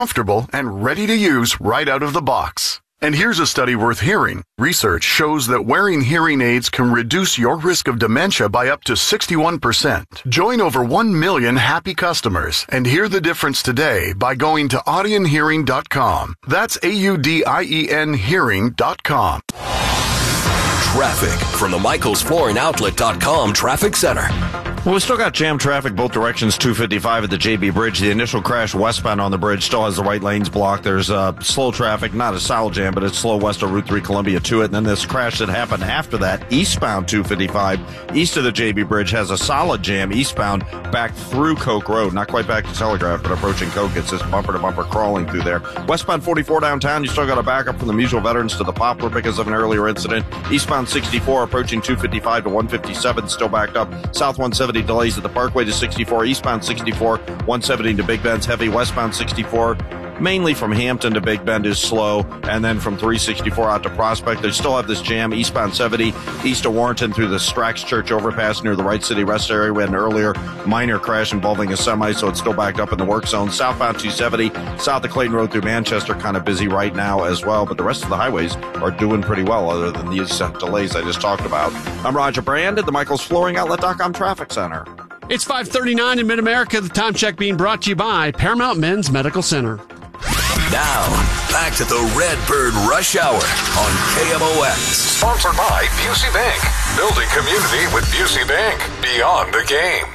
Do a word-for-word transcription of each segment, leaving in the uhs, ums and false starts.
comfortable and ready to use right out of the box. And here's a study worth hearing. Research shows that wearing hearing aids can reduce your risk of dementia by up to sixty-one percent. Join over one million happy customers and hear the difference today by going to Audien Hearing dot com. That's A U D I E N hearing dot com. Traffic from the Michaels Flooring Outlet dot com Traffic Center. Well, we still got jam traffic both directions, two fifty-five at the J B Bridge. The initial crash westbound on the bridge still has the right lanes blocked. There's uh, slow traffic, not a solid jam, but it's slow west of Route three Columbia to it. And then this crash that happened after that, eastbound two fifty-five, east of the J B Bridge, has a solid jam eastbound back through Coke Road. Not quite back to Telegraph, but approaching Coke. It's just bumper-to-bumper crawling through there. Westbound forty-four downtown, you still got a backup from the Mutual Veterans to the Poplar because of an earlier incident. Eastbound sixty-four approaching two fifty-five to one fifty-seven, still backed up. South one seventy delays at the Parkway to sixty-four, eastbound sixty-four, one seventy to Big Bend's heavy, westbound sixty-four, mainly from Hampton to Big Bend is slow, and then from three sixty-four out to Prospect, they still have this jam, eastbound seventy, east of Warrenton through the Strax Church overpass near the Wright City Rest area. We had an earlier minor crash involving a semi, so it's still backed up in the work zone. Southbound two seventy, south of Clayton Road through Manchester, kind of busy right now as well, but the rest of the highways are doing pretty well other than these uh, delays I just talked about. I'm Roger Brand at the Michaels Flooring Outlet dot com Traffic Center. It's five thirty-nine in Mid-America. The time check being brought to you by Paramount Men's Medical Center. Now, back to the Redbird Rush Hour on K M O X. Sponsored by Busey Bank. Building community with Busey Bank. Beyond the game.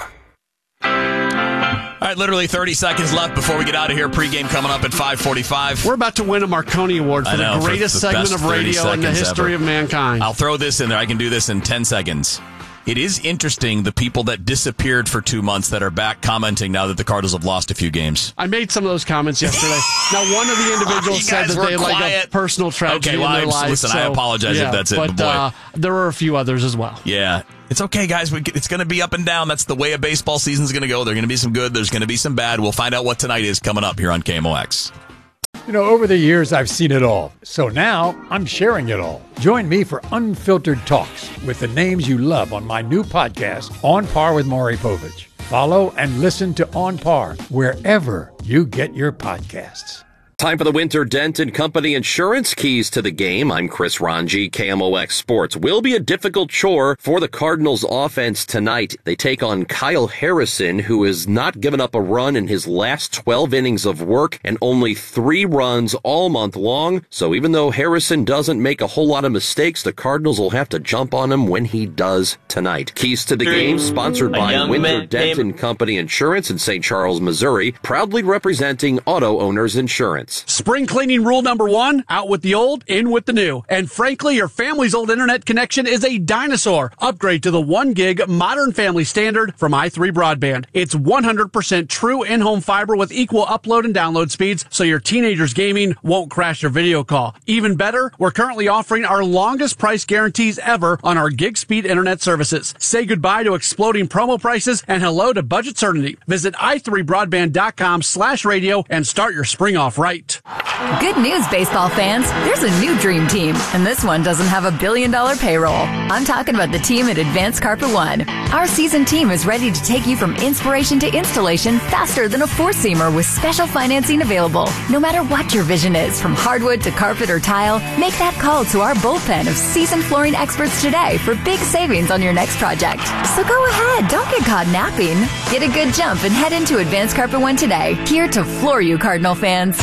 All right, literally thirty seconds left before we get out of here. Pre-game coming up at five forty-five. We're about to win a Marconi Award for know, the greatest for the segment of radio in the history ever. of mankind. I'll throw this in there. I can do this in ten seconds. It is interesting, the people that disappeared for two months that are back commenting now that the Cardinals have lost a few games. I made some of those comments yesterday. Now, one of the individuals said that they had like a personal tragedy okay, well, in their I'm, life. Listen, so, I apologize yeah, if that's it, but but boy. Uh, there were a few others as well. Yeah. It's okay, guys. We, it's going to be up and down. That's the way a baseball season's going to go. There are going to be some good. There's going to be some bad. We'll find out what tonight is coming up here on K M O X. You know, over the years, I've seen it all. So now I'm sharing it all. Join me for unfiltered talks with the names you love on my new podcast, On Par with Maury Povich. Follow and listen to On Par wherever you get your podcasts. Time for the Winter Dent and Company Insurance Keys to the Game. I'm Chris Ranji, K M O X Sports. Will be a difficult chore for the Cardinals offense tonight. They take on Kyle Harrison, who has not given up a run in his last twelve innings of work and only three runs all month long. So even though Harrison doesn't make a whole lot of mistakes, the Cardinals will have to jump on him when he does tonight. Keys to the Game, sponsored by Winter Dent and Company Insurance in Saint Charles, Missouri, proudly representing Auto Owners Insurance. Spring cleaning rule number one, out with the old, in with the new. And frankly, your family's old internet connection is a dinosaur. Upgrade to the one gig modern family standard from i three Broadband. It's one hundred percent true in-home fiber with equal upload and download speeds, so your teenager's gaming won't crash your video call. Even better, we're currently offering our longest price guarantees ever on our gig speed internet services. Say goodbye to exploding promo prices and hello to budget certainty. Visit i three broadband dot com slash radio and start your spring off right. Good news, baseball fans. There's a new dream team, and this one doesn't have a billion dollar payroll. I'm talking about the team at Advanced Carpet One. Our seasoned team is ready to take you from inspiration to installation faster than a four-seamer with special financing available. No matter what your vision is, from hardwood to carpet or tile, make that call to our bullpen of seasoned flooring experts today for big savings on your next project. So go ahead, don't get caught napping. Get a good jump and head into Advanced Carpet One today. Here to floor you, Cardinal fans.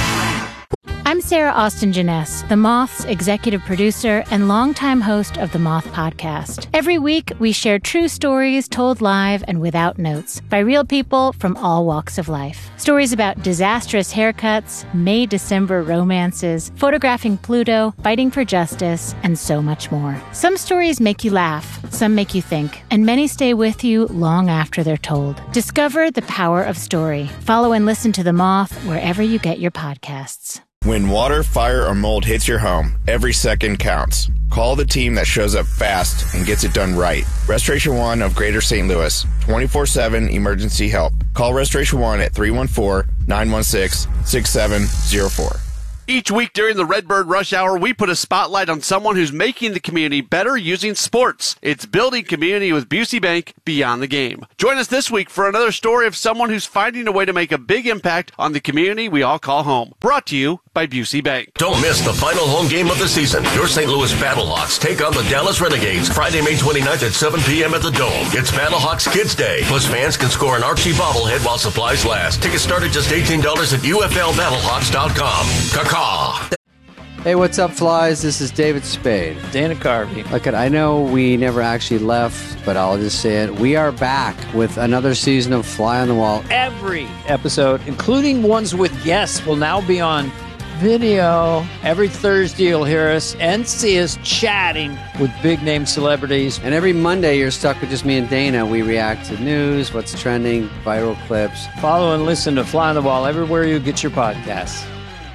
I'm Sarah Austin Janess, The Moth's executive producer and longtime host of The Moth Podcast. Every week, we share true stories told live and without notes by real people from all walks of life. Stories about disastrous haircuts, May-December romances, photographing Pluto, fighting for justice, and so much more. Some stories make you laugh, some make you think, and many stay with you long after they're told. Discover the power of story. Follow and listen to The Moth wherever you get your podcasts. When water, fire, or mold hits your home, every second counts. Call the team that shows up fast and gets it done right. Restoration One of Greater Saint Louis. twenty-four seven emergency help. Call Restoration One at three one four, nine one six, six seven zero four. Each week during the Redbird Rush Hour, we put a spotlight on someone who's making the community better using sports. It's building community with Busey Bank beyond the game. Join us this week for another story of someone who's finding a way to make a big impact on the community we all call home. Brought to you by Busey Bank. Don't miss the final home game of the season. Your Saint Louis Battlehawks take on the Dallas Renegades Friday, May twenty-ninth at seven p.m. at the Dome. It's Battlehawks Kids Day. Plus, fans can score an Archie bobblehead while supplies last. Tickets start at just eighteen dollars at U F L battlehawks dot com. Caw-caw. Hey, what's up, Flies? This is David Spade. Dana Carvey. Look, I know we never actually left, but I'll just say it. We are back with another season of Fly on the Wall. Every episode, including ones with guests, will now be on video. Every Thursday, you'll hear us and see us chatting with big-name celebrities. And every Monday, you're stuck with just me and Dana. We react to news, what's trending, viral clips. Follow and listen to Fly on the Wall everywhere you get your podcasts.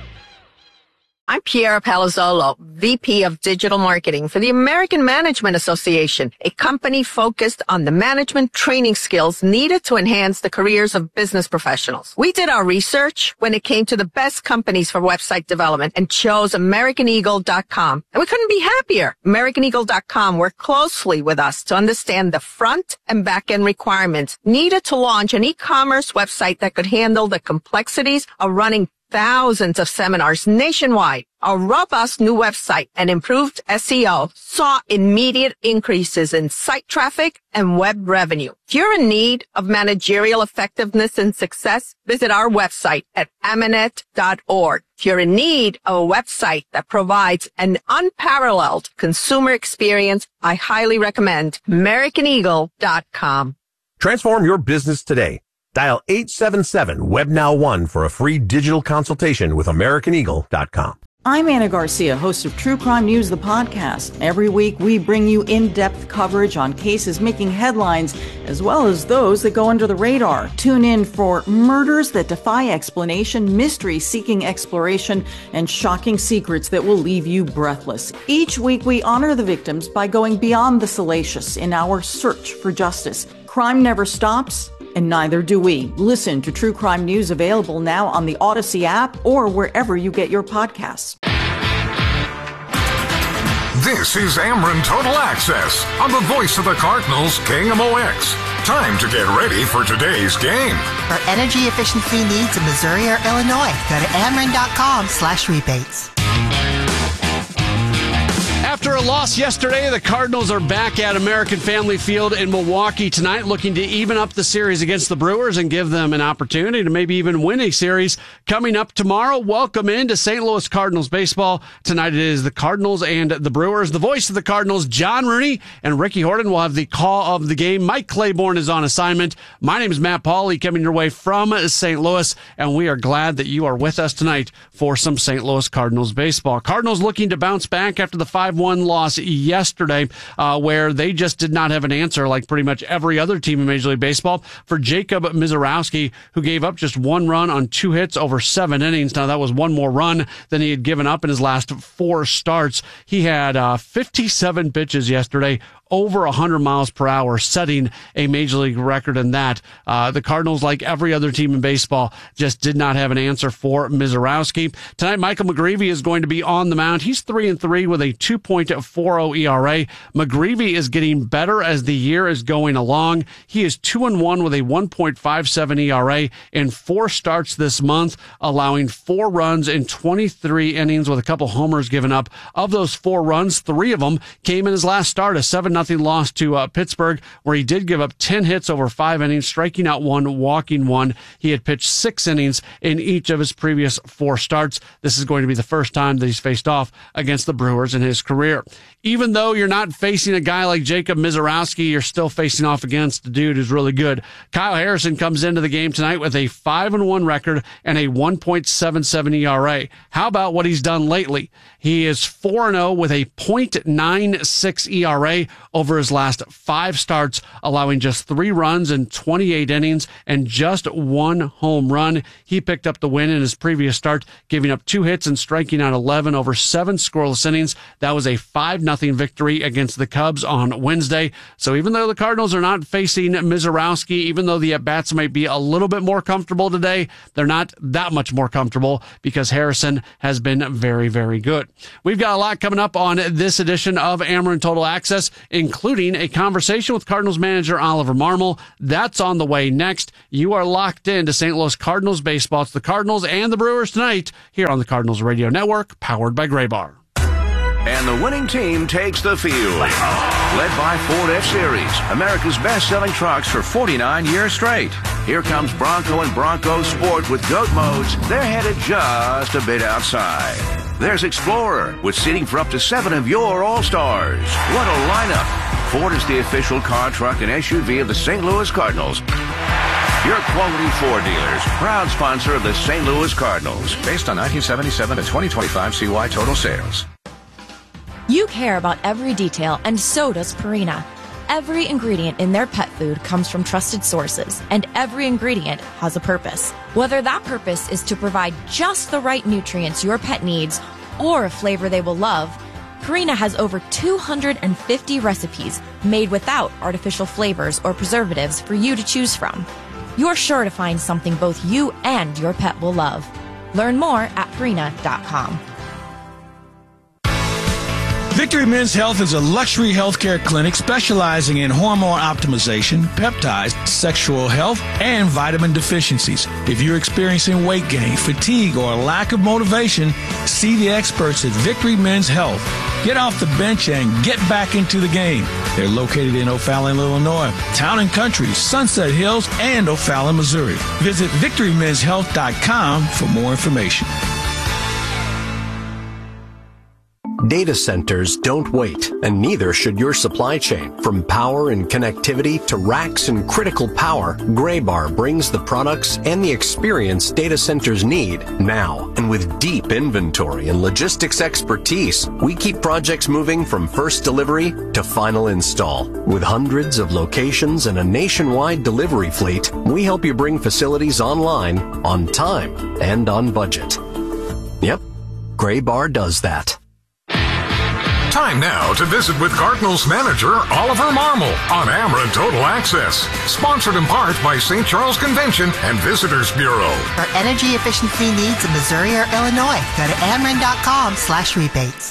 I'm Piera Palazzolo, V P of Digital Marketing for the American Management Association, a company focused on the management training skills needed to enhance the careers of business professionals. We did our research when it came to the best companies for website development and chose American Eagle dot com. And we couldn't be happier. American Eagle dot com worked closely with us to understand the front and back end requirements needed to launch an e-commerce website that could handle the complexities of running thousands of seminars nationwide. Our robust new website and improved S E O saw immediate increases in site traffic and web revenue. If you're in need of managerial effectiveness and success, visit our website at amanet dot org. If you're in need of a website that provides an unparalleled consumer experience, I highly recommend American Eagle dot com. Transform your business today. Dial eight seven seven web now one for a free digital consultation with American Eagle dot com. I'm Anna Garcia, host of True Crime News, the podcast. Every week, we bring you in-depth coverage on cases making headlines, as well as those that go under the radar. Tune in for murders that defy explanation, mystery seeking exploration, and shocking secrets that will leave you breathless. Each week, we honor the victims by going beyond the salacious in our search for justice. Crime never stops, and neither do we. Listen to True Crime News, available now on the Odyssey app or wherever you get your podcasts. This is Ameren Total Access on the voice of the Cardinals, K M O X. Time to get ready for today's game. For energy efficiency needs in Missouri or Illinois, go to ameren dot com slash rebates. After a loss yesterday, the Cardinals are back at American Family Field in Milwaukee tonight, looking to even up the series against the Brewers and give them an opportunity to maybe even win a series. Coming up tomorrow, welcome into Saint Louis Cardinals baseball. Tonight it is the Cardinals and the Brewers. The voice of the Cardinals, John Rooney, and Ricky Horton will have the call of the game. Mike Claiborne is on assignment. My name is Matt Pauley, coming your way from Saint Louis, and we are glad that you are with us tonight for some Saint Louis Cardinals baseball. Cardinals looking to bounce back after the five one loss yesterday, uh, where they just did not have an answer like pretty much every other team in Major League Baseball for Jacob Misiorowski, who gave up just one run on two hits over seven innings. Now, that was one more run than he had given up in his last four starts. He had uh, fifty-seven pitches yesterday, over one hundred miles per hour, setting a major league record in that. Uh, the Cardinals, like every other team in baseball, just did not have an answer for Misiorowski. Tonight, Michael McGreevy is going to be on the mound. He's three and three with a two point four oh E R A. McGreevy is getting better as the year is going along. He is two and one with a one point five seven E R A in four starts this month, allowing four runs in twenty-three innings with a couple homers given up. Of those four runs, three of them came in his last start, a seven nothing loss to uh, Pittsburgh, where he did give up ten hits over five innings, striking out one, walking one. He had pitched six innings in each of his previous four starts. This is going to be the first time that he's faced off against the Brewers in his career. Even though you're not facing a guy like Jacob Misiorowski, you're still facing off against a dude who's really good. Kyle Harrison comes into the game tonight with a five and one record and a one point seven seven E R A. How about what he's done lately? He is four and oh with a point nine six E R A over his last five starts, allowing just three runs in twenty-eight innings and just one home run. He picked up the win in his previous start, giving up two hits and striking out eleven over seven scoreless innings. That was a five nothing victory against the Cubs on Wednesday. So even though the Cardinals are not facing Mizorowski, even though the at-bats might be a little bit more comfortable today, they're not that much more comfortable because Harrison has been very, very good. We've got a lot coming up on this edition of Ameren Total Access, including a conversation with Cardinals manager Oliver Marmol. That's on the way next. You are locked in to Saint Louis Cardinals baseball. It's the Cardinals and the Brewers tonight here on the Cardinals Radio Network, powered by Gray Bar. And the winning team takes the field. Led by Ford F-Series, America's best-selling trucks for forty-nine years straight. Here comes Bronco and Bronco Sport with GOAT modes. They're headed just a bit outside. There's Explorer with seating for up to seven of your All-Stars. What a lineup. Ford is the official car, truck, and S U V of the Saint Louis Cardinals. Your quality Ford dealers, proud sponsor of the Saint Louis Cardinals. Based on nineteen seventy-seven to twenty twenty-five C Y total sales. You care about every detail, and so does Purina. Every ingredient in their pet food comes from trusted sources, and every ingredient has a purpose. Whether that purpose is to provide just the right nutrients your pet needs or a flavor they will love, Purina has over two hundred fifty recipes made without artificial flavors or preservatives for you to choose from. You're sure to find something both you and your pet will love. Learn more at Purina dot com. Victory Men's Health is a luxury healthcare clinic specializing in hormone optimization, peptides, sexual health, and vitamin deficiencies. If you're experiencing weight gain, fatigue, or a lack of motivation, see the experts at Victory Men's Health. Get off the bench and get back into the game. They're located in O'Fallon, Illinois, Town and Country, Sunset Hills, and O'Fallon, Missouri. Visit victory men's health dot com for more information. Data centers don't wait, and neither should your supply chain. From power and connectivity to racks and critical power, Gray Bar brings the products and the experience data centers need now. And with deep inventory and logistics expertise, we keep projects moving from first delivery to final install. With hundreds of locations and a nationwide delivery fleet, we help you bring facilities online, on time, and on budget. Yep, Gray Bar does that. Time now to visit with Cardinals manager Oliver Marmol on Ameren Total Access. Sponsored in part by Saint Charles Convention and Visitors Bureau. For energy efficiency needs in Missouri or Illinois, go to Ameren dot com slash rebates.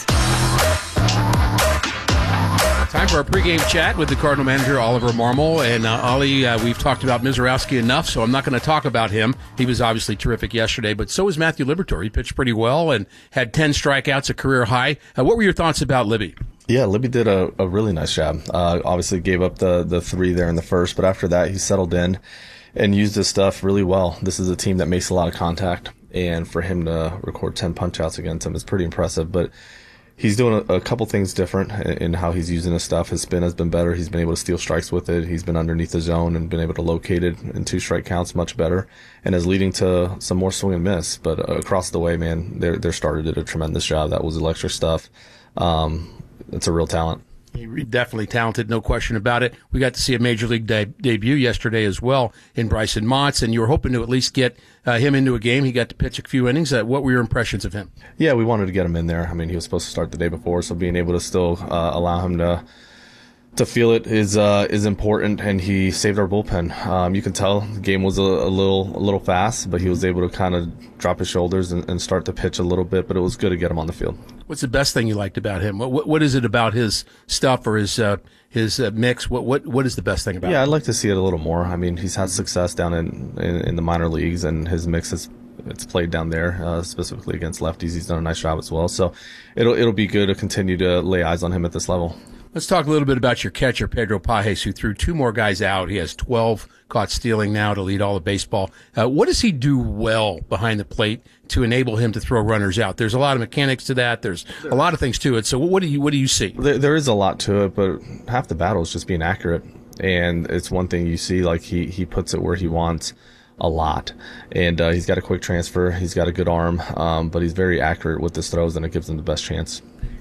Time for our pregame chat with the Cardinal manager, Oliver Marmol. And uh, Ollie, uh, we've talked about Mizorowski enough, so I'm not going to talk about him. He was obviously terrific yesterday, but so was Matthew Liberatore. He pitched pretty well and had ten strikeouts, a career high. Uh, what were your thoughts about Libby? Yeah, Libby did a, a really nice job. Uh, obviously gave up the, the three there in the first, but after that he settled in and used his stuff really well. This is a team that makes a lot of contact, and for him to record ten punch-outs against him is pretty impressive. But he's doing a, a couple things different in how he's using his stuff. His spin has been better. He's been able to steal strikes with it. He's been underneath the zone and been able to locate it in two strike counts much better, and is leading to some more swing and miss. But uh, across the way, man, their their starter did a tremendous job. That was electric stuff. Um, it's a real talent. Definitely talented, no question about it. We got to see a major league de- debut yesterday as well in Bryson Motts, and you were hoping to at least get uh, him into a game. He got to pitch a few innings. Uh, what were your impressions of him? Yeah, we wanted to get him in there. I mean, he was supposed to start the day before, so being able to still uh, allow him to to feel it is uh, is important, and he saved our bullpen. Um, you can tell the game was a, a little a little fast, but he was able to kind of drop his shoulders and, and start to pitch a little bit, but it was good to get him on the field. What's the best thing you liked about him? What what, what is it about his stuff or his uh, his uh, mix? What what what is the best thing about yeah, him? I'd like to see it a little more. I mean, he's had success down in, in, in the minor leagues, and his mix is it's played down there, uh, specifically against lefties. He's done a nice job as well. So it'll it'll be good to continue to lay eyes on him at this level. Let's talk a little bit about your catcher, Pedro Pages, who threw two more guys out. He has twelve caught stealing now to lead all of baseball. Uh, what does he do well behind the plate to enable him to throw runners out? There's a lot of mechanics to that. There's a lot of things to it. So what do you what do you see? There, there is a lot to it, but half the battle is just being accurate. And it's one thing you see, like he, he puts it where he wants a lot. And uh, he's got a quick transfer. He's got a good arm, um, but he's very accurate with his throws, and it gives him the best chance.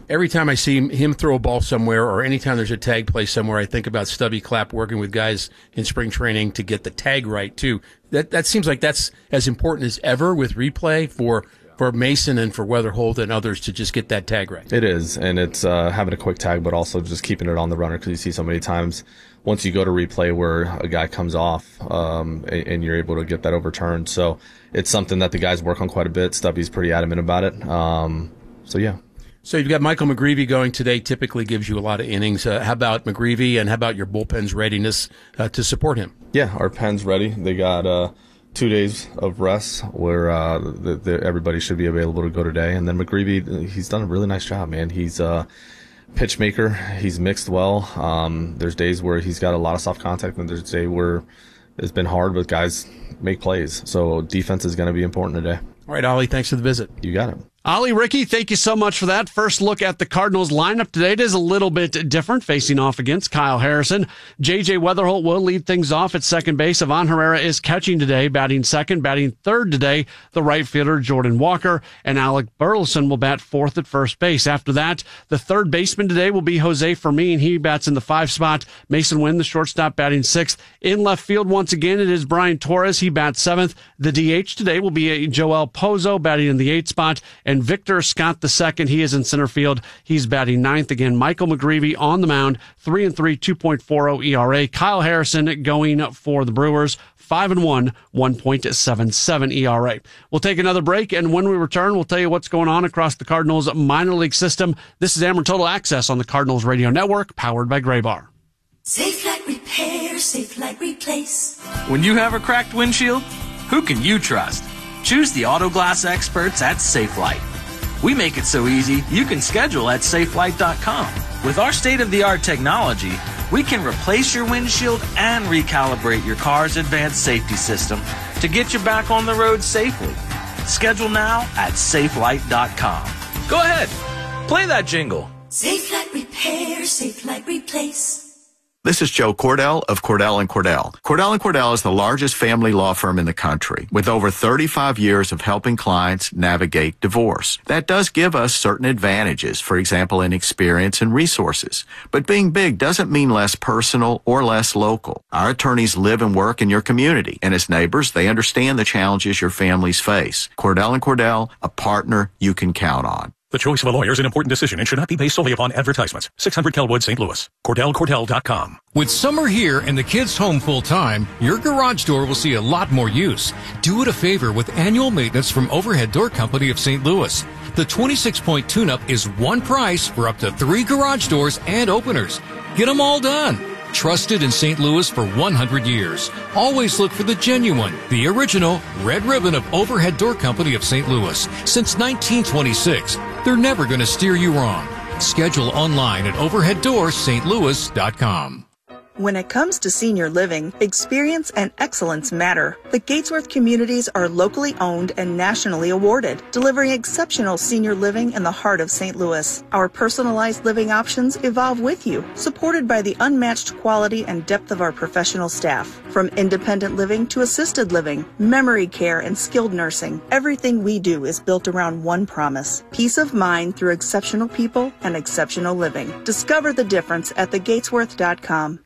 Every time I see him, him throw a ball somewhere, or anytime there's a tag play somewhere, I think about Stubby Clapp working with guys in spring training to get the tag right, too. That that seems like that's as important as ever with replay for for Mason and for Weatherholt and others to just get that tag right. It is, and it's uh, having a quick tag, but also just keeping it on the runner, because you see so many times once you go to replay where a guy comes off um, and, and you're able to get that overturned. So it's something that the guys work on quite a bit. Stubby's pretty adamant about it. Um, so, yeah. So you've got Michael McGreevy going today, typically gives you a lot of innings. Uh, how about McGreevy, and how about your bullpen's readiness uh, to support him? Yeah, our pen's ready. They got uh, two days of rest where uh, the, the, everybody should be available to go today. And then McGreevy, he's done a really nice job, man. He's a uh, pitch maker. He's mixed well. Um, there's days where he's got a lot of soft contact, and there's days where it's been hard, but guys make plays. So defense is going to be important today. All right, Ollie, thanks for the visit. You got it. Ollie, Ricky, thank you so much for that. First look at the Cardinals lineup today. It is a little bit different, facing off against Kyle Harrison. J J Weatherholt will lead things off at second base. Ivan Herrera is catching today, batting second, batting third today. The right fielder, Jordan Walker, and Alec Burleson will bat fourth at first base. After that, the third baseman today will be Jose Fermin. He bats in the five spot. Mason Wynn, the shortstop, batting sixth. In left field, once again, it is Brian Torres. He bats seventh. The D H today will be Joel Pozo, batting in the eighth spot, and Victor Scott the second. He is in center field. He's batting ninth. Again, Michael McGreevy on the mound, three and three, two point four oh E R A. Kyle Harrison going for the Brewers, five and one, one point seven seven E R A. We'll take another break, and when we return, we'll tell you what's going on across the Cardinals minor league system. This is Ameren Total Access on the Cardinals Radio Network, powered by Graybar. Safe Light Repair, Safe Light Replace. When you have a cracked windshield, who can you trust? Choose the auto glass experts at Safelite. We make it so easy, you can schedule at Safelite dot com. With our state-of-the-art technology, we can replace your windshield and recalibrate your car's advanced safety system to get you back on the road safely. Schedule now at Safelite dot com. Go ahead, play that jingle. Safe Light Repair, Safe Light Replace. This is Joe Cordell of Cordell and Cordell. Cordell and Cordell is the largest family law firm in the country with over thirty-five years of helping clients navigate divorce. That does give us certain advantages, for example, in experience and resources. But being big doesn't mean less personal or less local. Our attorneys live and work in your community, and as neighbors, they understand the challenges your families face. Cordell and Cordell, a partner you can count on. The choice of a lawyer is an important decision and should not be based solely upon advertisements. six hundred Kelwood, Saint Louis. Cordell Cordell dot com. With summer here and the kids home full time, your garage door will see a lot more use. Do it a favor with annual maintenance from Overhead Door Company of Saint Louis. The twenty-six point tune-up is one price for up to three garage doors and openers. Get them all done. Trusted in Saint Louis for one hundred years. Always look for the genuine, the original Red Ribbon of Overhead Door Company of Saint Louis. Since nineteen twenty-six, they're never going to steer you wrong. Schedule online at overhead door st louis dot com. When it comes to senior living, experience and excellence matter. The Gatesworth communities are locally owned and nationally awarded, delivering exceptional senior living in the heart of Saint Louis. Our personalized living options evolve with you, supported by the unmatched quality and depth of our professional staff. From independent living to assisted living, memory care, and skilled nursing, everything we do is built around one promise: peace of mind through exceptional people and exceptional living. Discover the difference at the gatesworth dot com.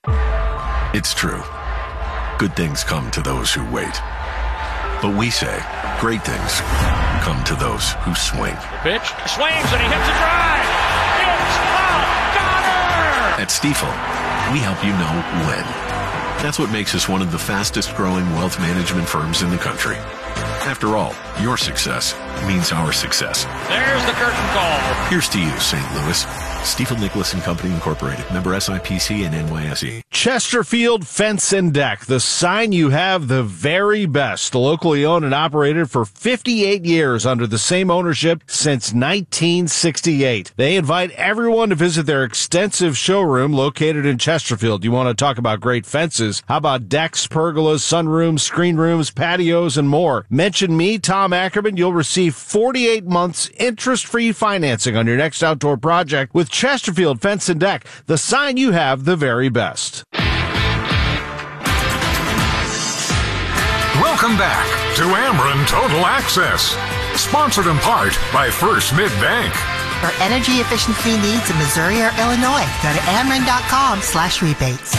It's true. Good things come to those who wait. But we say great things come to those who swing. The pitch swings and he hits a drive. It's a gunner! At Stifel, we help you know when. That's what makes us one of the fastest growing wealth management firms in the country. After all, your success means our success. There's the curtain call. Here's to you, Saint Louis. Stifel Nicholas and Company Incorporated, member S I P C and N Y S E. Chesterfield Fence and Deck, the sign you have the very best. Locally owned and operated for fifty-eight years under the same ownership since nineteen sixty-eight. They invite everyone to visit their extensive showroom located in Chesterfield. You want to talk about great fences? How about decks, pergolas, sunrooms, screen rooms, patios, and more? Mention me, Tom Ackerman. You'll receive forty-eight months interest-free financing on your next outdoor project with Chesterfield Fence and Deck, the sign you have the very best. Welcome back to Ameren Total Access, sponsored in part by First Mid Bank. For energy efficiency needs in Missouri or Illinois, go to Ameren.com slash rebates.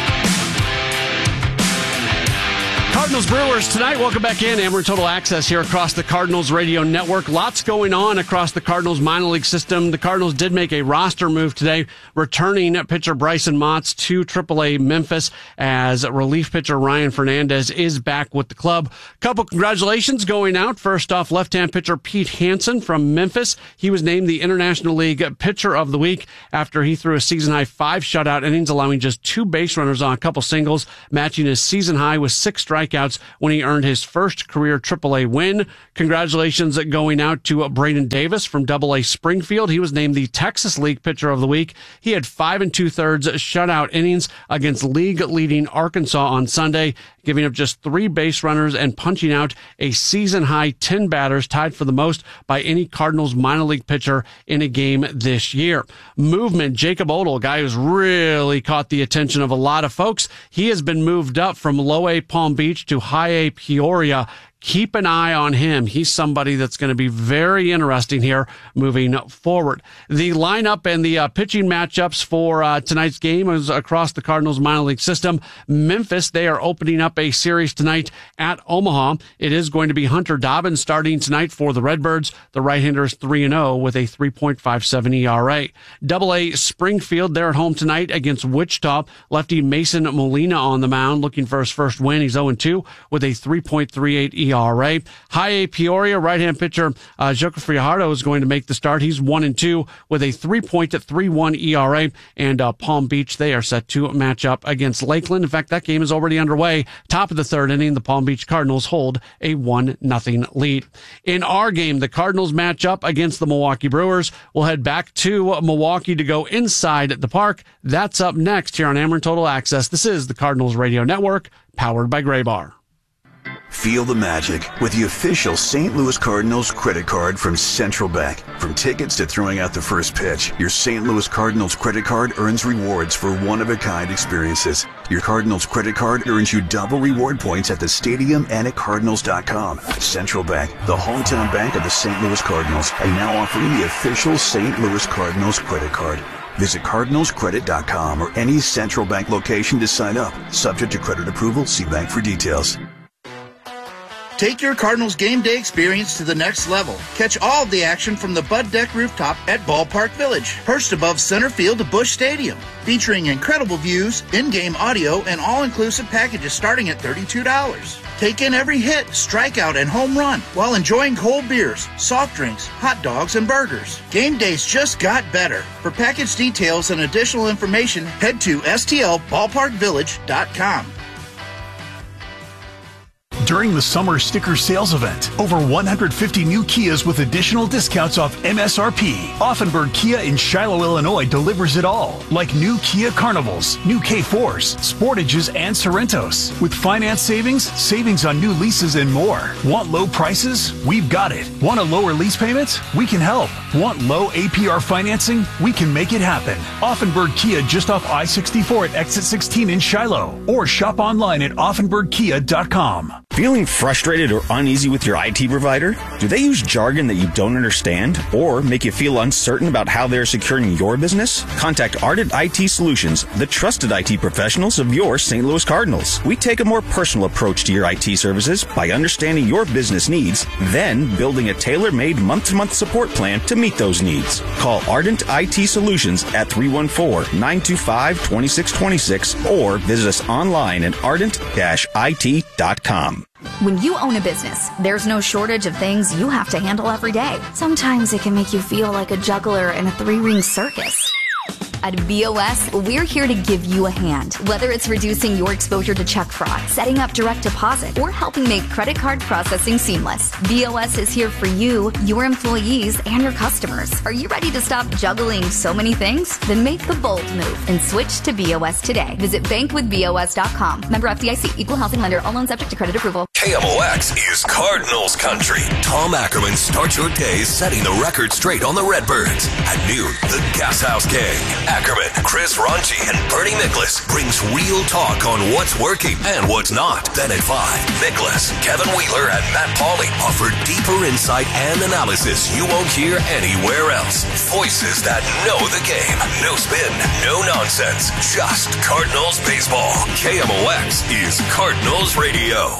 Cardinals Brewers tonight. Welcome back in. Ameren Total Access here across the Cardinals radio network. Lots going on across the Cardinals minor league system. The Cardinals did make a roster move today, returning pitcher Bryson Motts to triple A Memphis as relief pitcher Ryan Fernandez is back with the club. Couple congratulations going out. First off, left-hand pitcher Pete Hansen from Memphis. He was named the International League Pitcher of the Week after he threw a season-high five shutout innings, allowing just two base runners on a couple singles, matching his season high with six strikeouts when he earned his first career triple A win. Congratulations going out to Braden Davis from double A Springfield. He was named the Texas League Pitcher of the Week. He had five and two-thirds shutout innings against league-leading Arkansas on Sunday, giving up just three base runners and punching out a season-high ten batters, tied for the most by any Cardinals minor league pitcher in a game this year. Movement, Jacob Odell, a guy who's really caught the attention of a lot of folks. He has been moved up from low A Palm Beach to high A Peoria. Keep an eye on him. He's somebody that's going to be very interesting here moving forward. The lineup and the uh, pitching matchups for uh, tonight's game is across the Cardinals minor league system. Memphis, they are opening up a series tonight at Omaha. It is going to be Hunter Dobbins starting tonight for the Redbirds. The right-hander is three and oh with a three point five seven E R A. Double A Springfield, they're at home tonight against Wichita. Lefty Mason Molina on the mound looking for his first win. He's oh and two with a three point three eight E R A. High A Peoria, right-hand pitcher uh, Joker Friajardo is going to make the start. He's one and two with a three point three one E R A. And uh, Palm Beach, they are set to match up against Lakeland. In fact, that game is already underway. Top of the third inning, the Palm Beach Cardinals hold a one nothing lead. In our game, the Cardinals match up against the Milwaukee Brewers. We'll head back to Milwaukee to go inside the park. That's up next here on Ameren Total Access. This is the Cardinals Radio Network, powered by Graybar. Feel the magic with the official Saint Louis Cardinals credit card from Central Bank. From tickets to throwing out the first pitch, your Saint Louis Cardinals credit card earns rewards for one-of-a-kind experiences. Your Cardinals credit card earns you double reward points at the stadium and at Cardinals dot com. Central Bank, the hometown bank of the Saint Louis Cardinals, and now offering the official Saint Louis Cardinals credit card. Visit Cardinals Credit dot com or any Central Bank location to sign up. Subject to credit approval, see bank for details. Take your Cardinals game day experience to the next level. Catch all of the action from the Bud Deck rooftop at Ballpark Village, perched above center field to Busch Stadium. Featuring incredible views, in-game audio, and all-inclusive packages starting at thirty-two dollars. Take in every hit, strikeout, and home run while enjoying cold beers, soft drinks, hot dogs, and burgers. Game days just got better. For package details and additional information, head to S T L ballpark village dot com. During the summer sticker sales event, over one hundred fifty new Kias with additional discounts off M S R P. Offenburg Kia in Shiloh, Illinois delivers it all, like new Kia Carnivals, new K fours, Sportages, and Sorrentos. With finance savings, savings on new leases, and more. Want low prices? We've got it. Want a lower lease payment? We can help. Want low A P R financing? We can make it happen. Offenburg Kia just off I sixty-four at exit sixteen in Shiloh. Or shop online at offenburg kia dot com. Feeling frustrated or uneasy with your I T provider? Do they use jargon that you don't understand or make you feel uncertain about how they're securing your business? Contact Ardent I T Solutions, the trusted I T professionals of your Saint Louis Cardinals. We take a more personal approach to your I T services by understanding your business needs, then building a tailor-made month-to-month support plan to meet those needs. Call Ardent I T Solutions at three one four, nine two five, two six two six or visit us online at ardent dash I T dot com. When you own a business, there's no shortage of things you have to handle every day. Sometimes it can make you feel like a juggler in a three-ring circus. At B O S, we're here to give you a hand. Whether it's reducing your exposure to check fraud, setting up direct deposit, or helping make credit card processing seamless, B O S is here for you, your employees, and your customers. Are you ready to stop juggling so many things? Then make the bold move and switch to B O S today. Visit bank with B O S dot com. Member F D I C, Equal Housing Lender. All loans subject to credit approval. K M O X is Cardinals country. Tom Ackerman starts your day setting the record straight on the Redbirds. At noon, the Gas House Gang. Ackerman, Chris Ronchi, and Bernie Nicholas brings real talk on what's working and what's not. Then at five, Nicholas, Kevin Wheeler, and Matt Pauley offer deeper insight and analysis you won't hear anywhere else. Voices that know the game. No spin, no nonsense. Just Cardinals baseball. K M O X is Cardinals Radio.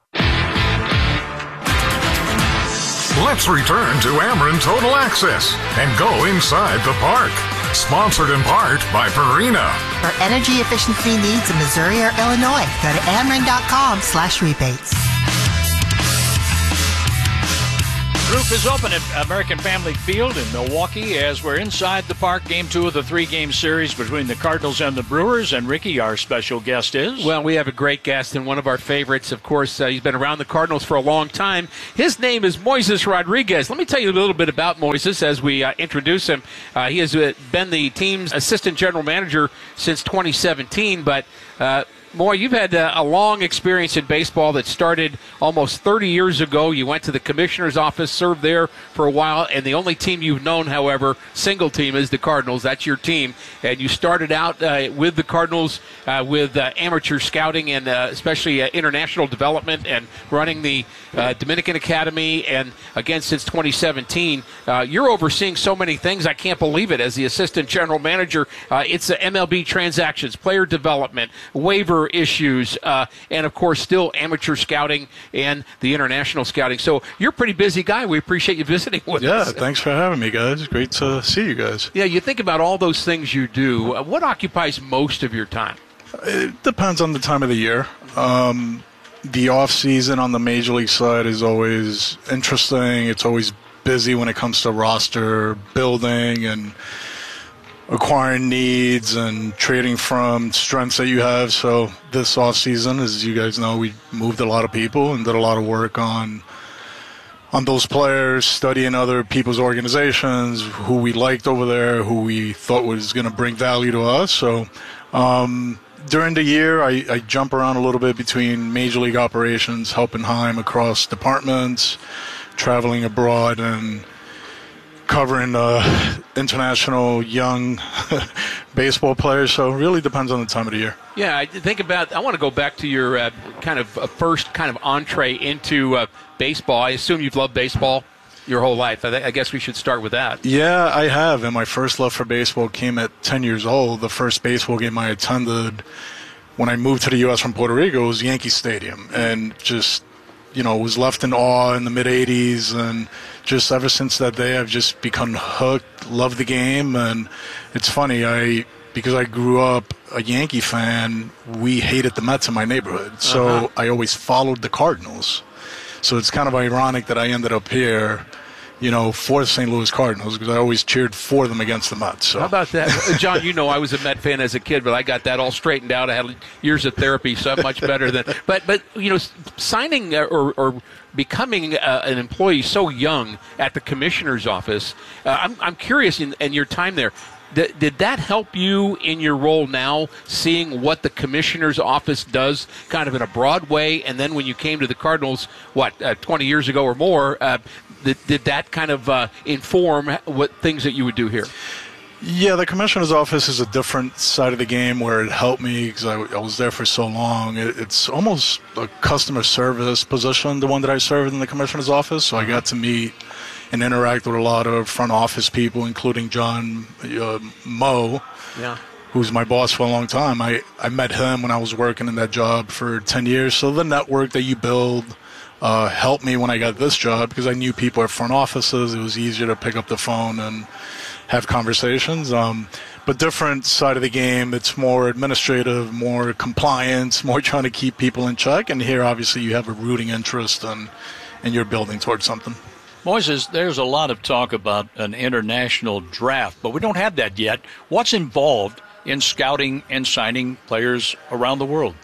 Let's return to Ameren Total Access and go inside the park. Sponsored in part by Purina. For energy efficiency needs in Missouri or Illinois, go to Ameren.com slash rebates. Roof is open at American Family Field in Milwaukee as we're inside the park. Game two of the three-game series between the Cardinals and the Brewers. And Ricky, our special guest is? Well, we have a great guest and one of our favorites. Of course, uh, he's been around the Cardinals for a long time. His name is Moises Rodriguez. Let me tell you a little bit about Moises as we uh, introduce him. Uh, he has uh, been the team's assistant general manager since twenty seventeen, but uh, Moy, you've had uh, a long experience in baseball that started almost thirty years ago. You went to the commissioner's office, served there for a while, and the only team you've known, however, single team, is the Cardinals. That's your team. And you started out uh, with the Cardinals uh, with uh, amateur scouting and uh, especially uh, international development and running the uh, Dominican Academy. And again, since twenty seventeen, uh, you're overseeing so many things. I can't believe it. As the assistant general manager, uh, it's the M L B transactions, player development, waiver issues, uh, and of course still amateur scouting and the international scouting. So you're a pretty busy guy. We appreciate you visiting with yeah, us. Yeah, thanks for having me, guys. Great to see you guys. Yeah, you think about all those things you do. Uh, what occupies most of your time? It depends on the time of the year. Um, the off season on the major league side is always interesting. It's always busy when it comes to roster building and acquiring needs and trading from strengths that you have. So this off season, as you guys know, we moved a lot of people and did a lot of work on on those players, studying other people's organizations, who we liked over there, who we thought was going to bring value to us. So um, during the year, I, I jump around a little bit between major league operations, helping Heim across departments, traveling abroad, and covering uh, international young baseball players. So it really depends on the time of the year. Yeah, I think about, I want to go back to your uh, kind of uh, first kind of entree into uh, baseball. I assume you've loved baseball your whole life. I, th- I guess we should start with that. Yeah, I have. And my first love for baseball came at ten years old. The first baseball game I attended when I moved to the U S from Puerto Rico was Yankee Stadium. And just, you know, was left in awe in the mid-eighties, and just ever since that day I've just become hooked, love the game. And it's funny, I because I grew up a Yankee fan, we hated the Mets in my neighborhood, so uh-huh. I always followed the Cardinals. So it's kind of ironic that I ended up here, you know, for the Saint Louis Cardinals, because I always cheered for them against the Mets. So. How about that? John, you know I was a Met fan as a kid, but I got that all straightened out. I had years of therapy, so I'm much better than. But, but you know, signing or, or becoming uh, an employee so young at the commissioner's office, uh, I'm, I'm curious in, in your time there, Did, did that help you in your role now, seeing what the commissioner's office does kind of in a broad way? And then when you came to the Cardinals, what, uh, twenty years ago or more, uh, did, did that kind of uh, inform what things that you would do here? Yeah, the commissioner's office is a different side of the game where it helped me because I, I was there for so long. It, it's almost a customer service position, the one that I served in the commissioner's office. So I got to meet and interact with a lot of front office people, including John uh, Moe, yeah. who's my boss for a long time. I, I met him when I was working in that job for ten years. So the network that you build uh, helped me when I got this job because I knew people at front offices. It was easier to pick up the phone and have conversations. Um, but different side of the game, it's more administrative, more compliance, more trying to keep people in check. And here, obviously, you have a rooting interest and, and you're building towards something. Moises, there's a lot of talk about an international draft, but we don't have that yet. What's involved in scouting and signing players around the world?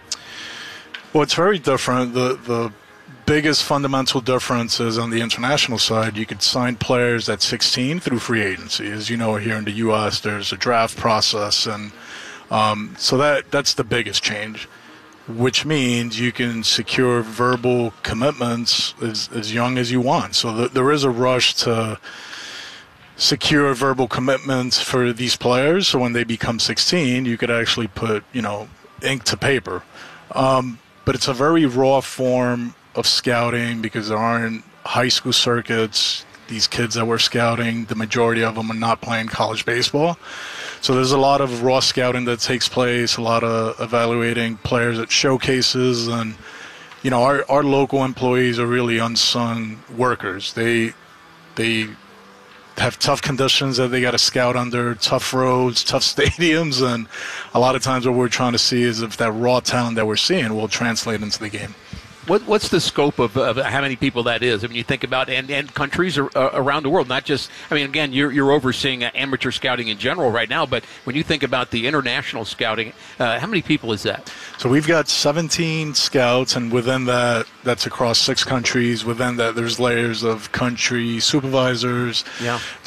Well, it's very different. The the biggest fundamental difference is on the international side, you could sign players at sixteen through free agency. As you know, here in the U S, there's a draft process, and um, so that that's the biggest change. which means you can secure verbal commitments as, as young as you want. So th- there is a rush to secure verbal commitments for these players. So when they become sixteen, you could actually put, you know, ink to paper. Um, but it's a very raw form of scouting because there aren't high school circuits. These kids that we're scouting, the majority of them are not playing college baseball. So there's a lot of raw scouting that takes place, a lot of evaluating players at showcases. And, you know, our, our local employees are really unsung workers. They, they have tough conditions that they got to scout under, tough roads, tough stadiums. And a lot of times what we're trying to see is if that raw talent that we're seeing will translate into the game. What, what's the scope of, of how many people that is? I mean, you think about and, and countries are, uh, around the world, not just. I mean, again, you're you're overseeing uh, amateur scouting in general right now, but when you think about the international scouting, uh, how many people is that? So we've got seventeen scouts, and within that, that's across six countries. Within that, there's layers of country supervisors. Yeah.